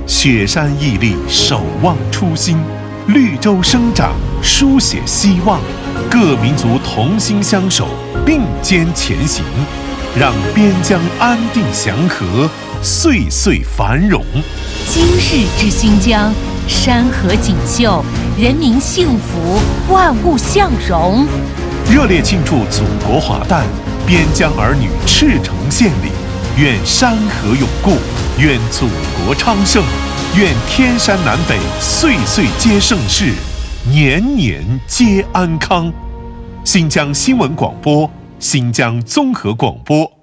雪山屹立，守望初心；绿洲生长，书写希望。各民族同心相守，并肩前行，让边疆安定祥和，岁岁繁荣。 今日之新疆，山河锦绣，人民幸福，万物向荣。 热烈庆祝祖国华诞，边疆儿女赤诚献礼。愿山河永固，愿祖国昌盛，愿天山南北岁岁皆盛世，年年皆安康。新疆新闻广播，新疆综合广播。